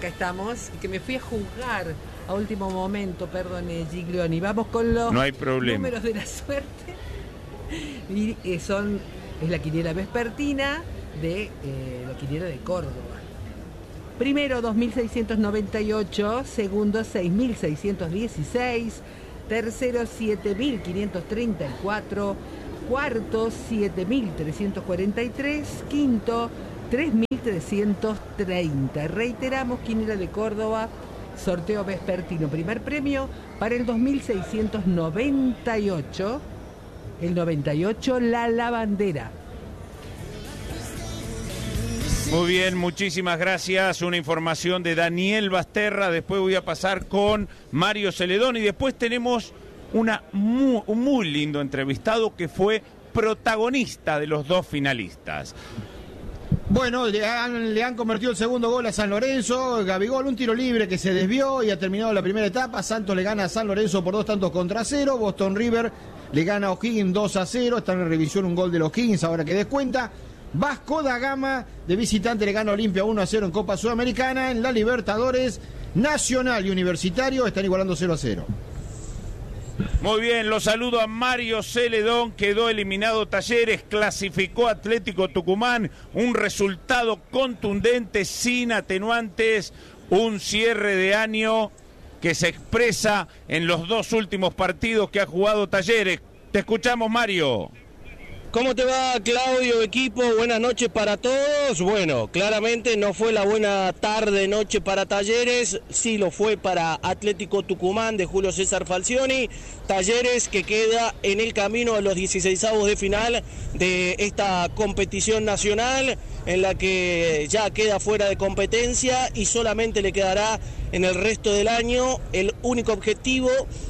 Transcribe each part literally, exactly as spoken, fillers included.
acá estamos, que me fui a juzgar a último momento, perdone, Giglioni. Vamos con los no hay problema. números de la suerte. Y eh, son, es la quiniela vespertina de eh, la quiniela de Córdoba. Primero, dos mil seiscientos noventa y ocho. Segundo, seis mil seiscientos dieciséis. Tercero, siete mil quinientos treinta y cuatro. Cuarto, siete mil trescientos cuarenta y tres. Quinto, tres mil trescientos treinta. Reiteramos, quiniela de Córdoba, sorteo vespertino. Primer premio para el dos mil seiscientos noventa y ocho. El noventa y ocho, la lavandera. Muy bien, muchísimas gracias. Una información de Daniel Basterra. Después voy a pasar con Mario Celedón y después tenemos una muy, un muy lindo entrevistado que fue protagonista de los dos finalistas. Bueno, le han, le han convertido el segundo gol a San Lorenzo. Gabigol, un tiro libre que se desvió y ha terminado la primera etapa. Santos le gana a San Lorenzo por dos tantos contra cero. Boston River le gana a O'Higgins dos a cero. Está en revisión un gol de los O'Higgins ahora que descuenta. Vasco da Gama de visitante le gana a Olimpia uno a cero en Copa Sudamericana. En la Libertadores, Nacional y Universitario están igualando cero a cero. Muy bien, los saludo a Mario Celedón. Quedó eliminado Talleres, clasificó Atlético Tucumán. Un resultado contundente, sin atenuantes. Un cierre de año que se expresa en los dos últimos partidos que ha jugado Talleres. Te escuchamos, Mario. ¿Cómo te va, Claudio, equipo? Buenas noches para todos. Bueno, claramente no fue la buena tarde, noche para Talleres, sí lo fue para Atlético Tucumán de Julio César Falcioni. Talleres que queda en el camino a los dieciseisavos de final de esta competición nacional, en la que ya queda fuera de competencia y solamente le quedará en el resto del año el único objetivo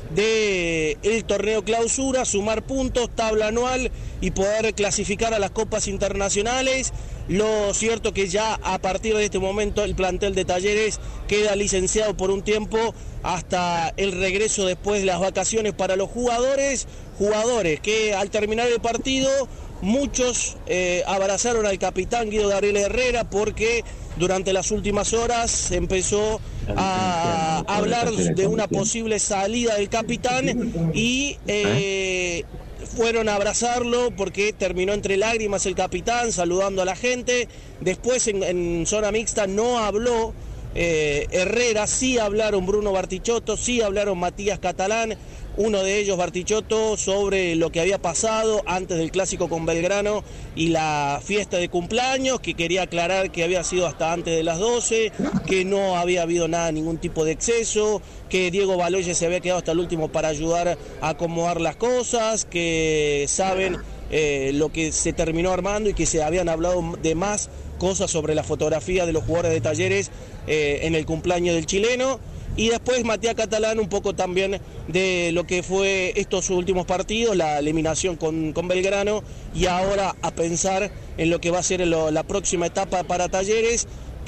del torneo clausura, sumar puntos, tabla anual y poder clasificar a las copas internacionales. Lo cierto que ya a partir de este momento el plantel de Talleres queda licenciado por un tiempo hasta el regreso después de las vacaciones para los jugadores, jugadores que al terminar el partido muchos eh, abrazaron al capitán Guido Gabriel Herrera porque durante las últimas horas se empezó a hablar de una posible salida del capitán y eh, fueron a abrazarlo porque terminó entre lágrimas el capitán saludando a la gente. Después en, en zona mixta no habló eh, Herrera, sí hablaron Bruno Bartichotto, sí hablaron Matías Catalán, uno de ellos, Bartichotto, sobre lo que había pasado antes del clásico con Belgrano y la fiesta de cumpleaños, que quería aclarar que había sido hasta antes de las doce, que no había habido nada, ningún tipo de exceso, que Diego Baloyes se había quedado hasta el último para ayudar a acomodar las cosas, que saben eh, lo que se terminó armando y que se habían hablado de más cosas sobre la fotografía de los jugadores de Talleres eh, en el cumpleaños del chileno. Y después Matías Catalán un poco también de lo que fue estos últimos partidos, la eliminación con, con Belgrano y ahora a pensar en lo que va a ser lo, la próxima etapa para Talleres,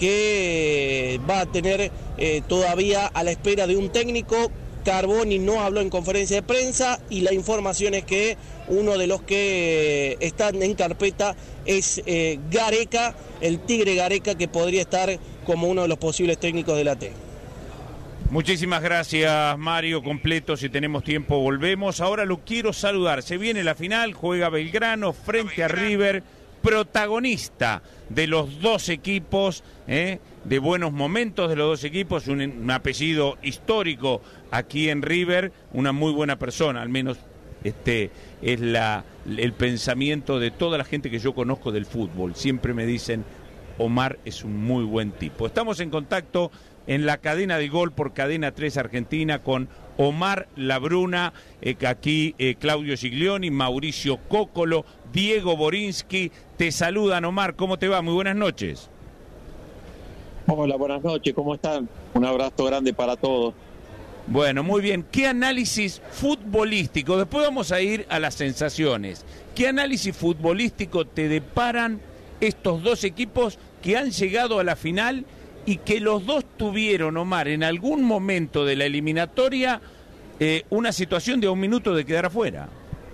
que va a tener eh, todavía a la espera de un técnico. Carboni no habló en conferencia de prensa y la información es que uno de los que están en carpeta es eh, Gareca, el Tigre Gareca, que podría estar como uno de los posibles técnicos de la T. Muchísimas gracias, Mario. Completo, si tenemos tiempo volvemos. Ahora lo quiero saludar. Se viene la final, juega Belgrano frente a River, protagonista de los dos equipos, ¿eh? de buenos momentos de los dos equipos, un, un apellido histórico aquí en River, una muy buena persona, al menos este es la, el pensamiento de toda la gente que yo conozco del fútbol. Siempre me dicen, Omar es un muy buen tipo. Estamos en contacto en la cadena de Gol por Cadena tres Argentina con Omar Labruna, eh, aquí eh, Claudio Giglioni, Mauricio Cócolo, Diego Borinsky. Te saludan, Omar, ¿cómo te va? Muy buenas noches. Hola, buenas noches, ¿cómo están? Un abrazo grande para todos. Bueno, muy bien. ¿Qué análisis futbolístico? Después vamos a ir a las sensaciones. ¿Qué análisis futbolístico te deparan estos dos equipos que han llegado a la final y que los dos tuvieron, Omar, en algún momento de la eliminatoria eh, una situación de un minuto de quedar afuera?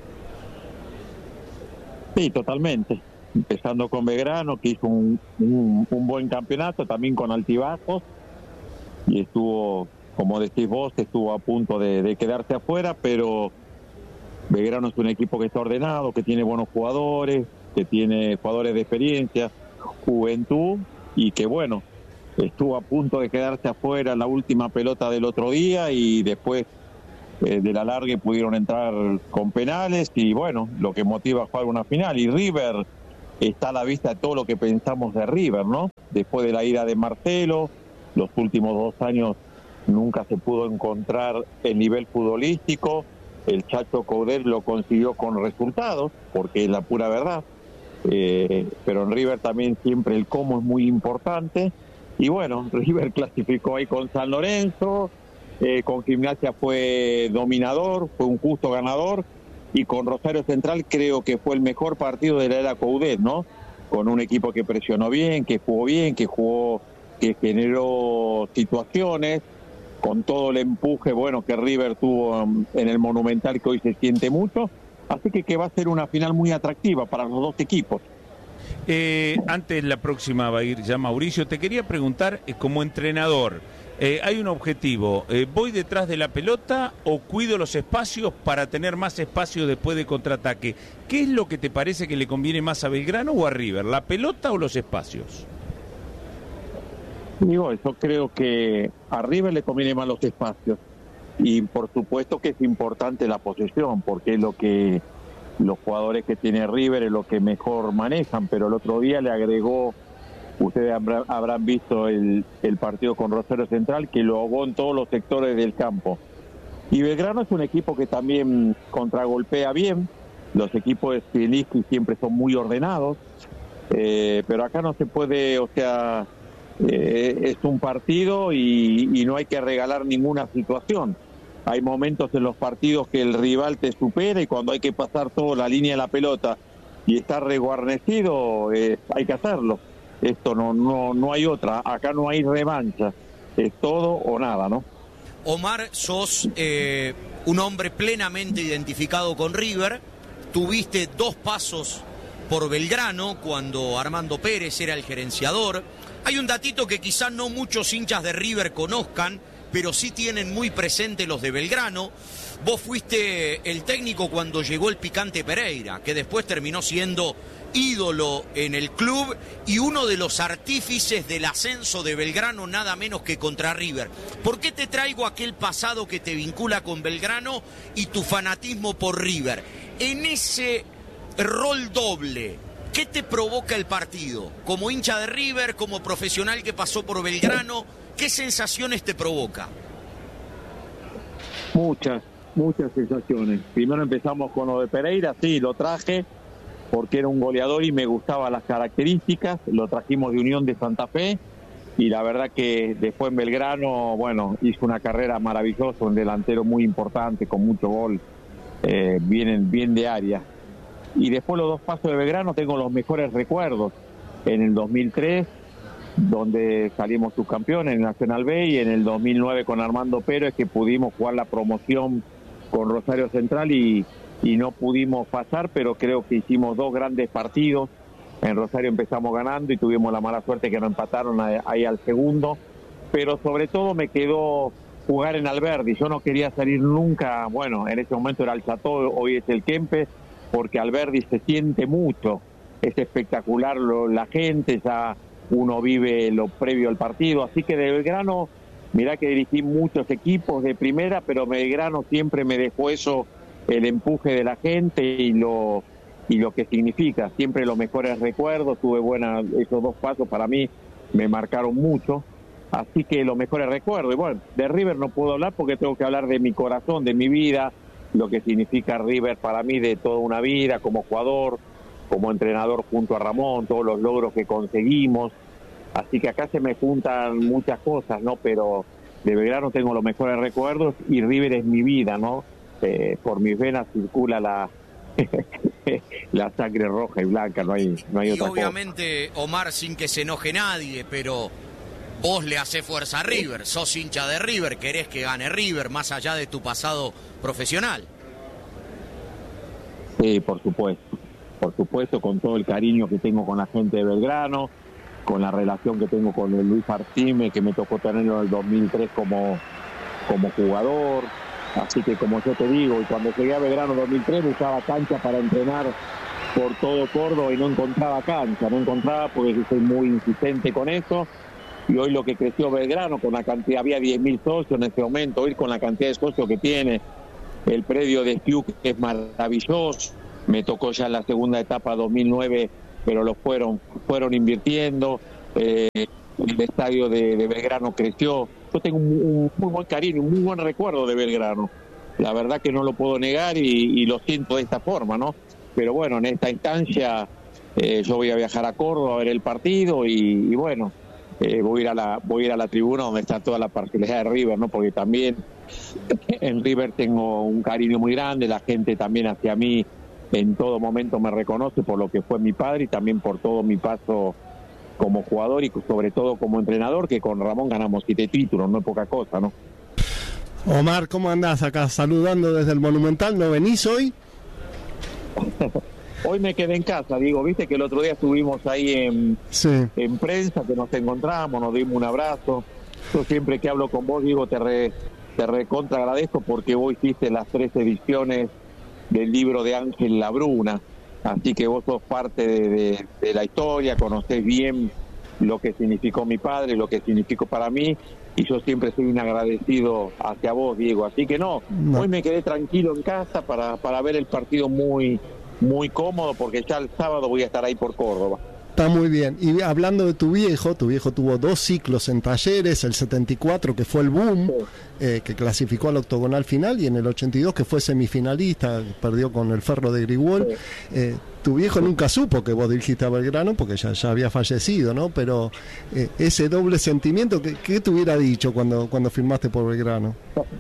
Sí, totalmente. Empezando con Belgrano, que hizo un, un, un buen campeonato, también con altibajos, y estuvo, como decís vos, estuvo a punto de, de quedarse afuera, pero Belgrano es un equipo que está ordenado, que tiene buenos jugadores, que tiene jugadores de experiencia, juventud, y que bueno, estuvo a punto de quedarse afuera en la última pelota del otro día y después eh, del alargue pudieron entrar con penales y bueno, lo que motiva a jugar una final. Y River está a la vista de todo lo que pensamos de River, ¿no? Después de la ida de Marcelo, los últimos dos años nunca se pudo encontrar el nivel futbolístico. El Chacho Coudet lo consiguió con resultados, porque es la pura verdad. Eh, pero en River también siempre el cómo es muy importante. Y bueno, River clasificó ahí con San Lorenzo, eh, con Gimnasia fue dominador, fue un justo ganador, y con Rosario Central creo que fue el mejor partido de la era Coudet, ¿no? Con un equipo que presionó bien, que jugó bien, que jugó, que generó situaciones, con todo el empuje, bueno, que River tuvo en el Monumental, que hoy se siente mucho. Así que, que va a ser una final muy atractiva para los dos equipos. Eh, antes la próxima va a ir ya Mauricio, te quería preguntar, eh, como entrenador, eh, hay un objetivo, eh, ¿voy detrás de la pelota o cuido los espacios para tener más espacio después de contraataque? ¿Qué es lo que te parece que le conviene más a Belgrano o a River, la pelota o los espacios? Digo, yo creo que a River le conviene más los espacios y por supuesto que es importante la posesión porque es lo que los jugadores que tiene River es lo que mejor manejan, pero el otro día le agregó, ustedes habrán, habrán visto el, el partido con Rosario Central, que lo ahogó en todos los sectores del campo. Y Belgrano es un equipo que también contragolpea bien, los equipos de Zielinski siempre son muy ordenados, eh, pero acá no se puede, o sea, eh, es un partido y, y no hay que regalar ninguna situación. Hay momentos en los partidos que el rival te supera y cuando hay que pasar toda la línea de la pelota y estar reguarnecido, eh, hay que hacerlo. Esto no, no, no hay otra, acá no hay revancha, es todo o nada, ¿no? Omar, sos eh, un hombre plenamente identificado con River, tuviste dos pasos por Belgrano cuando Armando Pérez era el gerenciador. Hay un datito que quizás no muchos hinchas de River conozcan, pero sí tienen muy presente los de Belgrano. Vos fuiste el técnico cuando llegó el Picante Pereira, que después terminó siendo ídolo en el club y uno de los artífices del ascenso de Belgrano, nada menos que contra River. ¿Por qué te traigo aquel pasado que te vincula con Belgrano y tu fanatismo por River? En ese rol doble, ¿qué te provoca el partido? Como hincha de River, como profesional que pasó por Belgrano, ¿qué sensaciones te provoca? Muchas, muchas sensaciones. Primero empezamos con lo de Pereira, sí, lo traje porque era un goleador y me gustaban las características, lo trajimos de Unión de Santa Fe y la verdad que después en Belgrano, bueno, hizo una carrera maravillosa, un delantero muy importante, con mucho gol, eh, bien, bien de área. Y después los dos pasos de Belgrano tengo los mejores recuerdos. En el dos mil tres, donde salimos subcampeones en Nacional B, y en el dos mil nueve con Armando Pérez, que pudimos jugar la promoción con Rosario Central y, y no pudimos pasar, pero creo que hicimos dos grandes partidos. En Rosario empezamos ganando y tuvimos la mala suerte que nos empataron ahí al segundo, pero sobre todo me quedó jugar en Alberdi. Yo no quería salir nunca, bueno, en ese momento era el Chateau, hoy es el Kempes, porque Alberdi se siente mucho, es espectacular lo, la gente, ya uno vive lo previo al partido, así que de Belgrano, mirá que dirigí muchos equipos de primera, pero Belgrano siempre me dejó eso, el empuje de la gente y lo y lo que significa, siempre los mejores recuerdos, tuve buenas, esos dos pasos para mí me marcaron mucho, así que los mejores recuerdos, y bueno, de River no puedo hablar porque tengo que hablar de mi corazón, de mi vida, lo que significa River para mí de toda una vida, como jugador, como entrenador junto a Ramón, todos los logros que conseguimos, así que acá se me juntan muchas cosas, ¿no? Pero de Belgrano tengo los mejores recuerdos y River es mi vida, ¿no? Eh, por mis venas circula la la sangre roja y blanca, no hay, no hay y otra cosa. Obviamente, Omar, sin que se enoje nadie, pero vos le hacés fuerza a River, sos hincha de River, querés que gane River, más allá de tu pasado profesional. Sí, por supuesto, por supuesto, con todo el cariño que tengo con la gente de Belgrano, con la relación que tengo con el Luis Artime, que me tocó tenerlo en el dos mil tres como, como jugador. Así que como yo te digo, y cuando llegué a Belgrano en dos mil tres buscaba cancha para entrenar por todo Córdoba y no encontraba cancha, no encontraba porque soy muy insistente con eso. Y hoy lo que creció Belgrano, con la cantidad, había diez mil socios en este momento, hoy con la cantidad de socios que tiene, el predio de Q que es maravilloso, me tocó ya en la segunda etapa dos mil nueve, pero lo fueron, fueron invirtiendo, eh, el estadio de, de Belgrano creció. Yo tengo un, un muy buen cariño, un muy buen recuerdo de Belgrano, la verdad que no lo puedo negar y, y lo siento de esta forma, ¿no? Pero bueno, en esta instancia eh, yo voy a viajar a Córdoba a ver el partido y, y bueno, eh, voy a ir a la voy a ir a la tribuna donde está toda la parcialidad de River, ¿no? Porque también en River tengo un cariño muy grande, la gente también hacia mí en todo momento me reconoce por lo que fue mi padre y también por todo mi paso como jugador y sobre todo como entrenador, que con Ramón ganamos siete títulos, no es poca cosa, ¿no? Omar, ¿cómo andás acá saludando desde el Monumental? ¿No venís hoy? Hoy me quedé en casa, digo, viste que el otro día estuvimos ahí en, sí. en prensa, que nos encontramos, nos dimos un abrazo. Yo siempre que hablo con vos, digo, te, re, te recontra agradezco porque vos hiciste las tres ediciones del libro de Ángel Labruna, así que vos sos parte de, de, de la historia, conocés bien lo que significó mi padre, lo que significó para mí, y yo siempre soy un agradecido hacia vos, Diego. Así que no, no. hoy me quedé tranquilo en casa para, para ver el partido muy, muy cómodo, porque ya el sábado voy a estar ahí por Córdoba. Está muy bien. Y hablando de tu viejo, tu viejo tuvo dos ciclos en Talleres, el setenta y cuatro que fue el boom, sí. eh, que clasificó al octogonal final, y en el ochenta y dos que fue semifinalista, perdió con el Ferro de Grigol. Sí. Eh, tu viejo nunca supo que vos dirigiste a Belgrano porque ya, ya había fallecido, ¿no? Pero eh, ese doble sentimiento, ¿qué, qué te hubiera dicho cuando, cuando firmaste por Belgrano?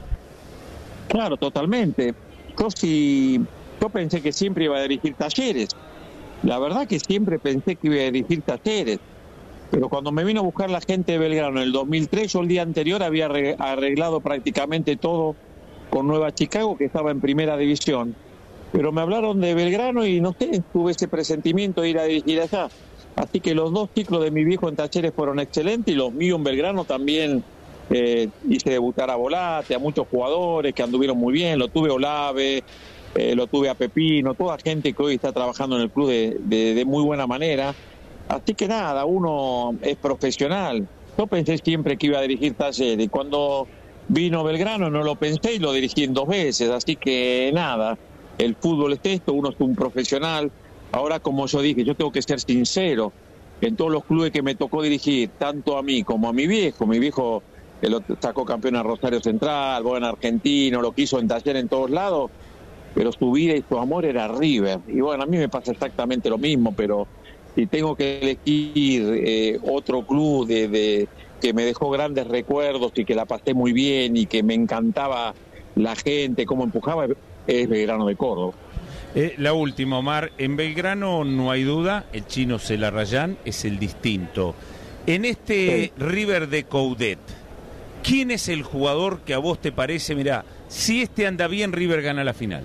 Claro, totalmente. Yo, sí, yo pensé que siempre iba a dirigir Talleres. La verdad que siempre pensé que iba a dirigir Talleres, pero cuando me vino a buscar la gente de Belgrano en el dos mil tres, yo el día anterior había arreglado prácticamente todo con Nueva Chicago, que estaba en primera división, pero me hablaron de Belgrano y no sé, tuve ese presentimiento de ir a dirigir allá. Así que los dos ciclos de mi viejo en Talleres fueron excelentes y los míos en Belgrano también. Eh, hice debutar a Volate, a muchos jugadores que anduvieron muy bien, lo tuve Olave, Eh, lo tuve a Pepino, toda gente que hoy está trabajando en el club de, de, de muy buena manera. Así que nada, uno es profesional. Yo pensé siempre que iba a dirigir Talleres y cuando vino Belgrano no lo pensé y lo dirigí en dos veces. Así que nada, el fútbol es esto, uno es un profesional. Ahora, como yo dije, yo tengo que ser sincero. En todos los clubes que me tocó dirigir, tanto a mí como a mi viejo, mi viejo que lo sacó campeón a Rosario Central, vos en Argentino, lo quiso en Talleres en todos lados, pero su vida y su amor era River. Y bueno, a mí me pasa exactamente lo mismo, pero si tengo que elegir eh, otro club de, de que me dejó grandes recuerdos y que la pasé muy bien y que me encantaba la gente, cómo empujaba, es Belgrano de Córdoba. Eh, la última, Omar, en Belgrano no hay duda, el chino Celarrayán es el distinto. En este sí. River de Coudet, ¿quién es el jugador que a vos te parece, mirá, si este anda bien, River gana la final?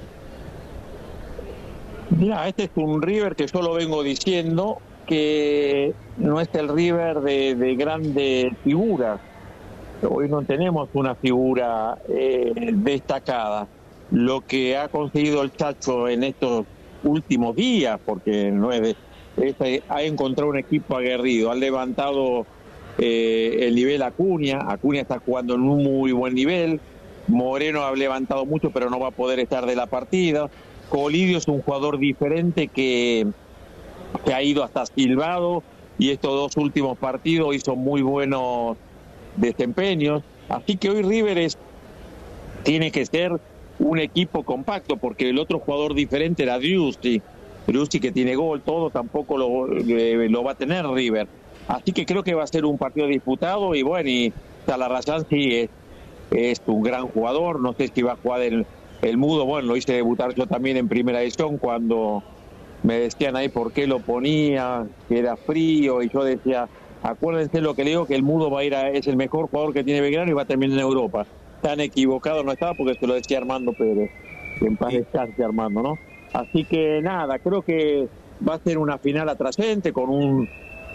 Mira, este es un River que yo lo vengo diciendo, que no es el River de, de grandes figuras. Hoy no tenemos una figura eh, destacada. Lo que ha conseguido el Chacho en estos últimos días, porque no es de, es, ha encontrado un equipo aguerrido, ha levantado eh, el nivel Acuña. Acuña está jugando en un muy buen nivel. Moreno ha levantado mucho, pero no va a poder estar de la partida. Colidio es un jugador diferente que, que ha ido hasta silbado y estos dos últimos partidos hizo muy buenos desempeños. Así que hoy River es, tiene que ser un equipo compacto, porque el otro jugador diferente era Driussi. Driussi que tiene gol, todo tampoco lo, lo va a tener River. Así que creo que va a ser un partido disputado y bueno, y Celarrayán sí es, es un gran jugador. No sé si va a jugar el El Mudo, bueno, lo hice debutar yo también en primera edición cuando me decían ahí por qué lo ponía, que era frío, y yo decía, acuérdense lo que le digo, que el Mudo va a ir a, es el mejor jugador que tiene Belgrano y va a terminar en Europa. Tan equivocado no estaba porque se lo decía Armando Pérez, que en paz descanse Armando, ¿no? Así que nada, creo que va a ser una final atrayente con un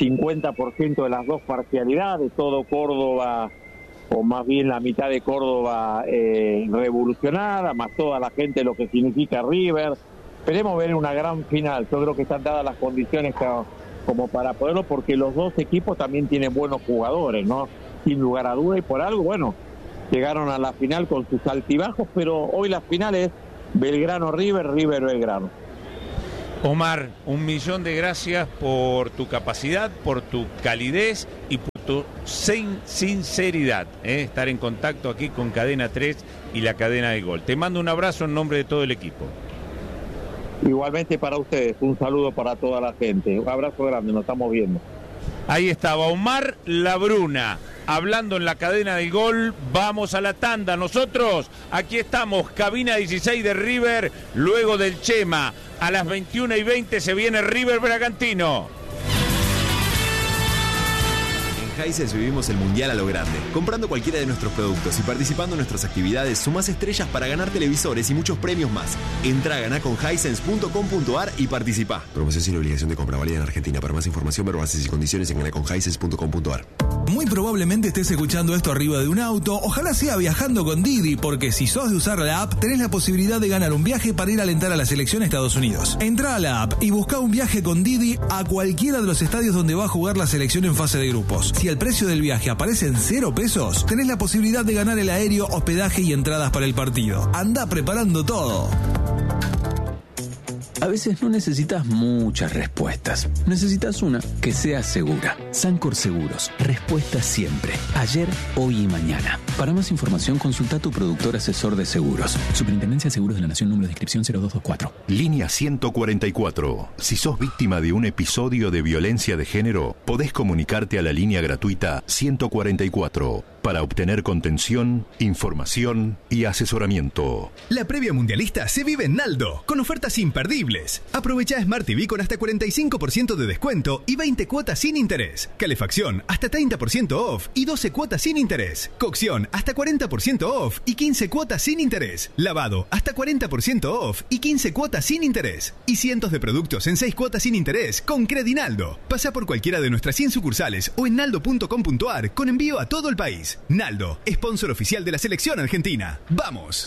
cincuenta por ciento de las dos parcialidades, todo Córdoba, o más bien la mitad de Córdoba eh, revolucionada, más toda la gente, lo que significa River. Esperemos ver una gran final. Yo creo que están dadas las condiciones que, como para poderlo, porque los dos equipos también tienen buenos jugadores, ¿no? Sin lugar a duda, y por algo, bueno, llegaron a la final con sus altibajos, pero hoy la final es Belgrano-River, River-Belgrano. Omar, un millón de gracias por tu capacidad, por tu calidez y por tu sin sinceridad, ¿eh? Estar en contacto aquí con Cadena tres y la cadena de Gol. Te mando un abrazo en nombre de todo el equipo. Igualmente para ustedes, un saludo para toda la gente. Un abrazo grande, nos estamos viendo. Ahí estaba Omar Labruna, hablando en la cadena del Gol. Vamos a la tanda. Nosotros, aquí estamos, cabina dieciséis de River, luego del Chema. A las veintiuna y veinte se viene River Bragantino. En Hisense vivimos el mundial a lo grande. Comprando cualquiera de nuestros productos y participando en nuestras actividades, sumás estrellas para ganar televisores y muchos premios más. Entra a ganar con hisense punto com punto ar y participá. Promoción sin obligación de compra, válida en Argentina. Para más información, ver bases y condiciones en ganar con hisense punto com punto ar. Muy probablemente estés escuchando esto arriba de un auto, ojalá sea viajando con Didi, porque si sos de usar la app, tenés la posibilidad de ganar un viaje para ir a alentar a la selección de Estados Unidos. Entrá a la app y buscá un viaje con Didi a cualquiera de los estadios donde va a jugar la selección en fase de grupos. Si el precio del viaje aparece en cero pesos, tenés la posibilidad de ganar el aéreo, hospedaje y entradas para el partido. Andá preparando todo. A veces no necesitas muchas respuestas. Necesitas una que sea segura. Sancor Seguros. Respuesta siempre. Ayer, hoy y mañana. Para más información, consulta a tu productor asesor de seguros. Superintendencia de Seguros de la Nación, número de inscripción cero dos dos cuatro. Línea ciento cuarenta y cuatro. Si sos víctima de un episodio de violencia de género, podés comunicarte a la línea gratuita ciento cuarenta y cuatro para obtener contención, información y asesoramiento. La previa mundialista se vive en Naldo, con ofertas imperdibles. Aprovecha Smart T V con hasta cuarenta y cinco por ciento de descuento y veinte cuotas sin interés. Calefacción hasta treinta por ciento off y doce cuotas sin interés. Cocción hasta cuarenta por ciento off y quince cuotas sin interés. Lavado hasta cuarenta por ciento off y quince cuotas sin interés. Y cientos de productos en seis cuotas sin interés con Credinaldo. Pasa por cualquiera de nuestras cien sucursales o en naldo punto com punto ar con envío a todo el país. Naldo, sponsor oficial de la selección argentina. ¡Vamos!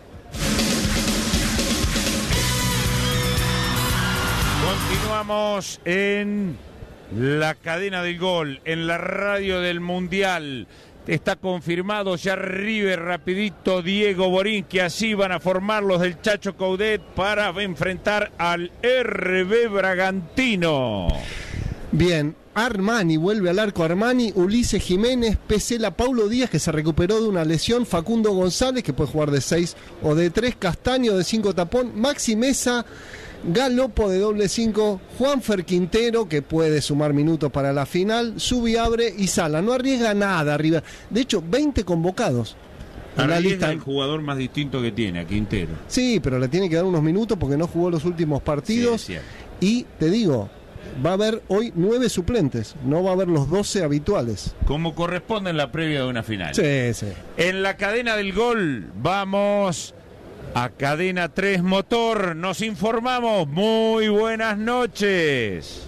Continuamos en la cadena del Gol, en la radio del Mundial. Está confirmado ya River, rapidito, Diego Borín, que así van a formar los del Chacho Coudet para enfrentar al R B Bragantino. Bien, Armani, vuelve al arco Armani, Ulises Jiménez, Pesela, Paulo Díaz, que se recuperó de una lesión, Facundo González, que puede jugar de seis o de tres, Castaño de cinco tapón, Maxi Mesa, Galopo de doble cinco, Juanfer Quintero, que puede sumar minutos para la final, Subiabre y Sala. No arriesga nada arriba. De hecho, veinte convocados. En la lista. El jugador más distinto que tiene, a Quintero. Sí, pero le tiene que dar unos minutos porque no jugó los últimos partidos. Sí, y te digo, va a haber hoy nueve suplentes, no va a haber los doce habituales. Como corresponde en la previa de una final. Sí, sí. En la cadena del Gol, vamos a Cadena tres Motor. Nos informamos. Muy buenas noches.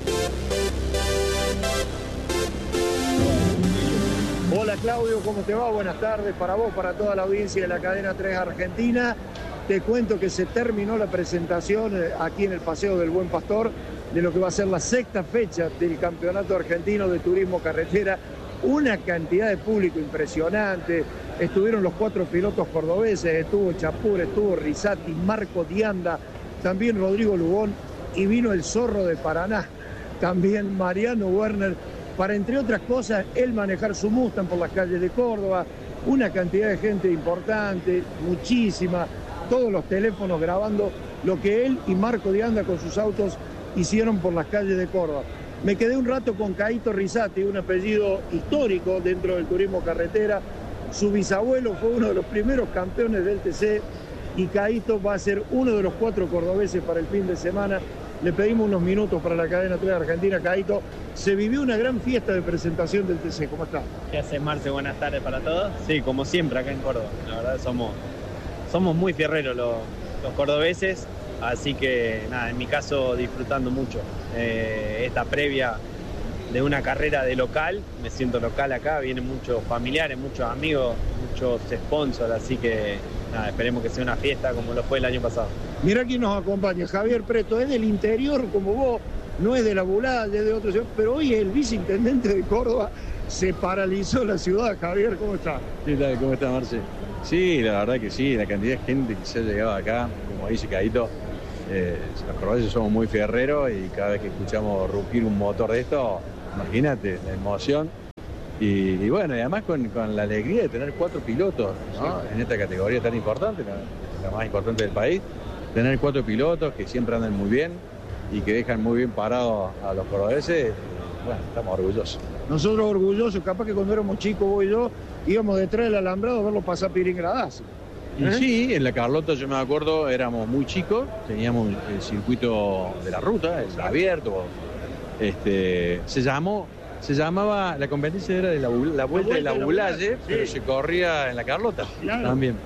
Hola Claudio, ¿cómo te va? Buenas tardes para vos, para toda la audiencia de la Cadena tres Argentina. Te cuento que se terminó la presentación aquí en el Paseo del Buen Pastor de lo que va a ser la sexta fecha del Campeonato Argentino de Turismo Carretera. Una cantidad de público impresionante. Estuvieron los cuatro pilotos cordobeses, estuvo Chapur, estuvo Risati, Marco Dianda, también Rodrigo Lugón, y vino el Zorro de Paraná, también Mariano Werner, para entre otras cosas él manejar su Mustang por las calles de Córdoba. Una cantidad de gente importante, muchísima, todos los teléfonos grabando lo que él y Marco Dianda con sus autos hicieron por las calles de Córdoba. Me quedé un rato con Caíto Risati, un apellido histórico dentro del turismo carretera. Su bisabuelo fue uno de los primeros campeones del T C y Caíto va a ser uno de los cuatro cordobeses para el fin de semana. Le pedimos unos minutos para la Cadena tres Argentina. Caíto, se vivió una gran fiesta de presentación del T C. ¿Cómo está? ¿Qué haces, Marce? Buenas tardes para todos. Sí, como siempre acá en Córdoba. La verdad somos, somos muy fierreros los, los cordobeses. Así que nada, en mi caso disfrutando mucho eh, esta previa de una carrera de local, me siento local acá, vienen muchos familiares, muchos amigos, muchos sponsors, así que nada, esperemos que sea una fiesta como lo fue el año pasado. Mirá quién nos acompaña, Javier Preto, es del interior como vos, no es de la Bulada, es de otro ciudad, pero hoy es el viceintendente de Córdoba, se paralizó la ciudad. Javier, ¿cómo está? ¿Qué tal? ¿Cómo está, Marce? Sí, la verdad que sí, la cantidad de gente que se ha llegado acá, como dice Caíto, eh, los cordobeses somos muy fierreros y cada vez que escuchamos rugir un motor de esto, imagínate, la emoción. Y, y bueno, y además con, con la alegría de tener cuatro pilotos, ¿no? En esta categoría tan importante, la, la más importante del país, tener cuatro pilotos que siempre andan muy bien y que dejan muy bien parados a los cordobeses, bueno, estamos orgullosos. Nosotros orgullosos, capaz que cuando éramos chicos, vos y yo, íbamos detrás del alambrado a verlo pasar Piringradaz. Y sí, en la Carlota yo me acuerdo, éramos muy chicos, teníamos el circuito de la ruta, el abierto, este, se llamó, se llamaba, la competencia era de la, la, vuelta, la vuelta de la Bulalle, sí, pero se corría en la Carlota, claro, también.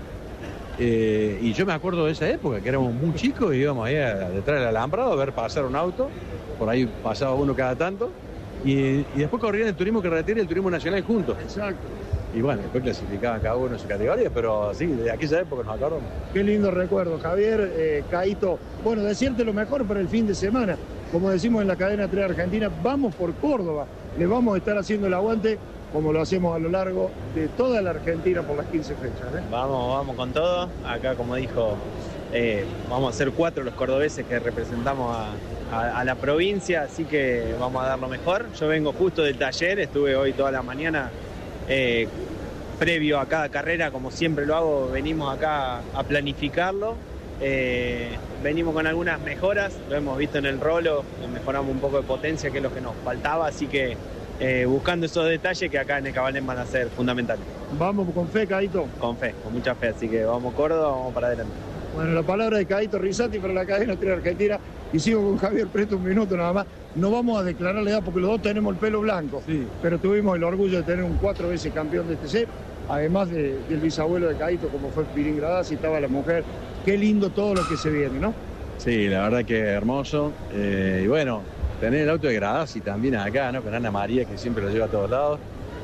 Eh, y yo me acuerdo de esa época, que éramos muy chicos y íbamos ahí a, detrás del alambrado a ver pasar un auto, por ahí pasaba uno cada tanto, y, y después corrían el turismo carretera y el turismo nacional juntos. Exacto. Y bueno, después clasificaban cada uno en su categoría, pero sí, de aquella época nos acordamos. Qué lindo recuerdo, Javier, eh, Caíto. Bueno, decirte lo mejor para el fin de semana. Como decimos en la cadena tres Argentina, vamos por Córdoba. Le vamos a estar haciendo el aguante como lo hacemos a lo largo de toda la Argentina por las quince fechas. ¿eh? Vamos, vamos con todo. Acá, como dijo, eh, vamos a ser cuatro los cordobeses que representamos a, a, a la provincia, así que vamos a dar lo mejor. Yo vengo justo del taller, estuve hoy toda la mañana. Eh, previo a cada carrera, como siempre lo hago, venimos acá a planificarlo. Eh, venimos con algunas mejoras, lo hemos visto en el rolo, mejoramos un poco de potencia, que es lo que nos faltaba, así que eh, buscando esos detalles que acá en el Cabalén van a ser fundamentales. Vamos con fe, Caíto. Con fe, con mucha fe, así que vamos Córdoba, vamos para adelante. Bueno, la palabra de Caíto Rizzati para la cadena tres Argentina, y sigo con Javier Preto un minuto nada más. No vamos a declarar la edad porque los dos tenemos el pelo blanco, sí, pero tuvimos el orgullo de tener un cuatro veces campeón de T C, además de, del bisabuelo de Caíto, como fue Piringradaz, y estaba la mujer. Qué lindo todo lo que se viene, ¿no? Sí, la verdad que hermoso. Eh, y bueno, tener el auto de Gradaz y también acá, ¿no? Con Ana María, que siempre lo lleva a todos lados,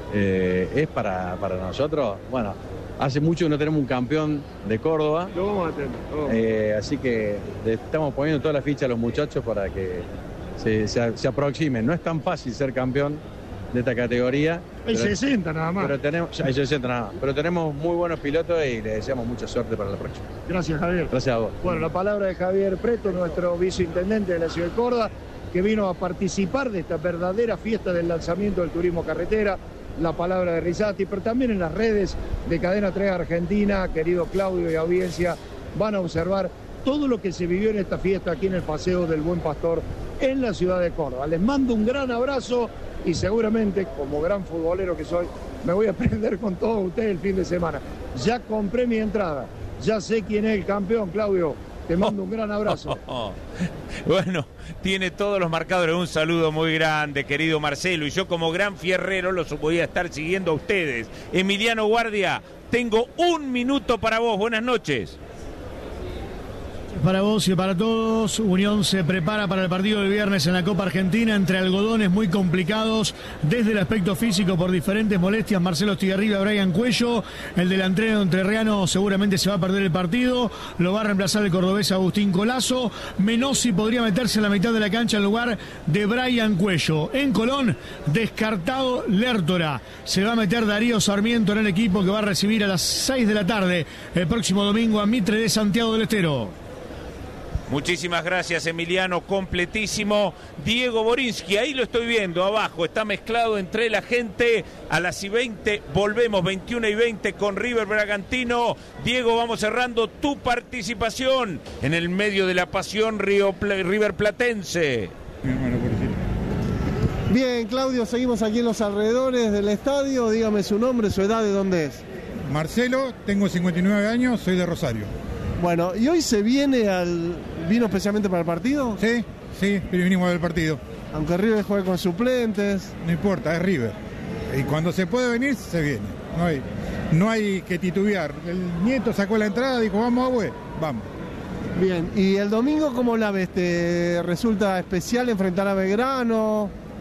eh, es para, para nosotros, bueno, hace mucho que no tenemos un campeón de Córdoba. Lo vamos a tener. Vamos. Eh, así que le estamos poniendo toda la ficha a los muchachos para que se, se, se aproximen. No es tan fácil ser campeón de esta categoría. Hay pero, sesenta nada más. Pero tenemos, hay sesenta nada más. Pero tenemos muy buenos pilotos y le deseamos mucha suerte para la próxima. Gracias, Javier. Gracias a vos. Bueno, la palabra de Javier Preto, nuestro viceintendente de la ciudad de Córdoba, que vino a participar de esta verdadera fiesta del lanzamiento del turismo carretera. La palabra de Rizzati, pero también en las redes de Cadena tres Argentina, querido Claudio y audiencia, van a observar todo lo que se vivió en esta fiesta aquí en el Paseo del Buen Pastor en la ciudad de Córdoba. Les mando un gran abrazo y seguramente, como gran futbolero que soy, me voy a prender con todos ustedes el fin de semana. Ya compré mi entrada, ya sé quién es el campeón, Claudio. Te mando un gran abrazo. Oh, oh, oh. Bueno, tiene todos los marcadores. Un saludo muy grande, querido Marcelo. Y yo, como gran fierrero, los voy a estar siguiendo a ustedes. Emiliano Guardia, tengo un minuto para vos. Buenas noches. Para vos y para todos, Unión se prepara para el partido del viernes en la Copa Argentina entre algodones muy complicados desde el aspecto físico por diferentes molestias. Marcelo Estigarribia, Brian Cuello, el delantero entrerriano seguramente se va a perder el partido, lo va a reemplazar el cordobés Agustín Colazo. Menossi podría meterse en la mitad de la cancha en lugar de Brian Cuello. En Colón, descartado Lertora. Se va a meter Darío Sarmiento en el equipo que va a recibir a las seis de la tarde el próximo domingo a Mitre de Santiago del Estero. Muchísimas gracias, Emiliano, completísimo. Diego Borinsky, ahí lo estoy viendo abajo, está mezclado entre la gente. A las y veinte volvemos, veintiuna y veinte con River Bragantino. Diego, vamos cerrando tu participación en el medio de la pasión Río River Platense. Bien, Claudio, seguimos aquí en los alrededores del estadio. Dígame su nombre, su edad, de dónde es. Marcelo, tengo cincuenta y nueve años, soy de Rosario. Bueno, ¿y hoy se viene al... vino especialmente para el partido? Sí, sí, pero vinimos del partido. Aunque River juegue con suplentes. No importa, es River. Y cuando se puede venir, se viene. No hay, no hay que titubear. El nieto sacó la entrada, dijo, vamos, abue, vamos. Bien, ¿y el domingo cómo la ves? ¿Te resulta especial enfrentar a Belgrano?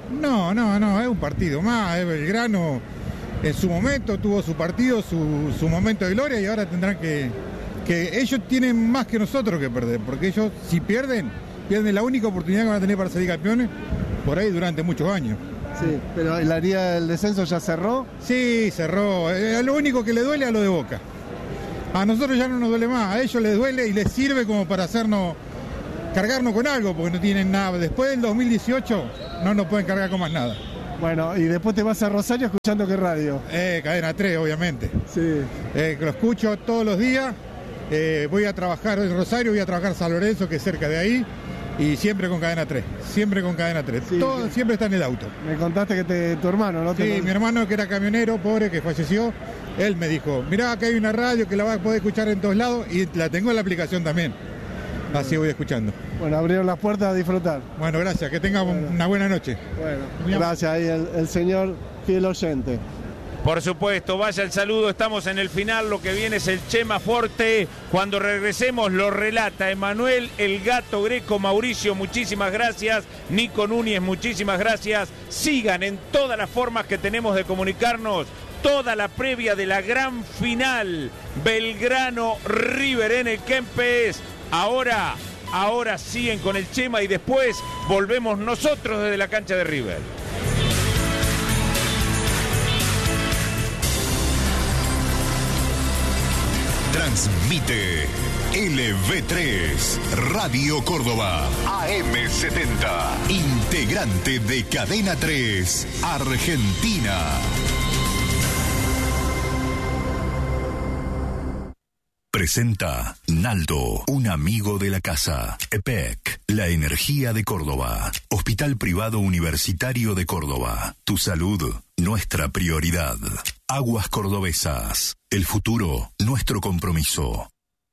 No, no, no, es un partido más. Es Belgrano en su momento tuvo su partido, su, su momento de gloria y ahora tendrán que, que... Ellos tienen más que nosotros que perder, porque ellos si pierden, pierden la única oportunidad que van a tener para salir campeones por ahí durante muchos años. Sí, pero ¿la área del descenso ya cerró? Sí, cerró. Eh, lo único que le duele a lo de Boca. A nosotros ya no nos duele más, a ellos les duele y les sirve como para hacernos, cargarnos con algo, porque no tienen nada. Después del dos mil dieciocho no nos pueden cargar con más nada. Bueno, y después te vas a Rosario escuchando qué radio. Eh, Cadena tres, obviamente. Sí. Eh, lo escucho todos los días. Eh, voy a trabajar en Rosario, voy a trabajar en San Lorenzo, que es cerca de ahí. Y siempre con Cadena tres, siempre con Cadena tres. Sí, Todo, sí. Siempre está en el auto. Me contaste que te, tu hermano, ¿no? Sí, te... mi hermano que era camionero, pobre, que falleció. Él me dijo, mirá, que hay una radio que la vas a poder escuchar en todos lados y la tengo en la aplicación también. Así voy escuchando. Bueno, abrieron las puertas a disfrutar. Bueno, gracias, que tengan bueno. una buena noche. Bueno, gracias ahí el, el señor fiel oyente. Por supuesto, vaya el saludo, estamos en el final, lo que viene es el Chema Forte. Cuando regresemos lo relata Emanuel El Gato Greco. Mauricio, muchísimas gracias. Nico Núñez, muchísimas gracias. Sigan en todas las formas que tenemos de comunicarnos. Toda la previa de la gran final, Belgrano River en el Kempes. Ahora, ahora siguen con el Chema y después volvemos nosotros desde la cancha de River. Transmite L V tres, Radio Córdoba, A M setenta, integrante de Cadena tres, Argentina. Presenta Naldo, un amigo de la casa. E P E C, la energía de Córdoba. Hospital Privado Universitario de Córdoba. Tu salud, nuestra prioridad. Aguas Cordobesas. El futuro, nuestro compromiso.